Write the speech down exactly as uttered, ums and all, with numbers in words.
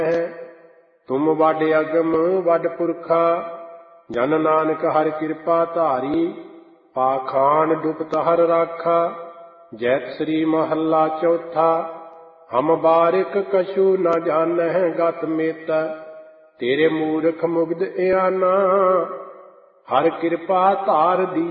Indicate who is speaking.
Speaker 1: ਤੁਮ ਵੱਡ ਅਗਮ ਵੱਡ ਪੁਰਖਾ, ਜਨ ਨਾਨਕ ਹਰਿ ਕਿਰਪਾ ਧਾਰੀ। ਪਾਖਾਨ ਡੁਪਤ ਹਰ ਰਾਖਾ, ਜੈਤ ਸ੍ਰੀ ਮਹੱਲਾ ਚੌਥਾ। ਹਮ ਬਾਰਿਕ ਕਛੂ ਨ ਜਾਣਹਿ ਗਤ ਮੇਤ, ਤੇਰੇ ਮੂਰਖ ਮੁਗਧ ਇਆਨਾ। ਹਰ ਕਿਰਪਾ ਧਾਰ ਦੀ